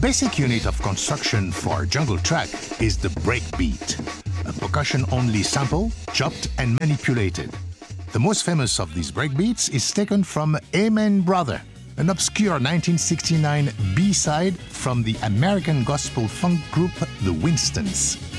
basic unit of construction for Jungle Track is the breakbeat, a percussion-only sample, chopped and manipulated. The most famous of these breakbeats is taken from Amen Brother, an obscure 1969 B-side from the American gospel funk group The Winstons.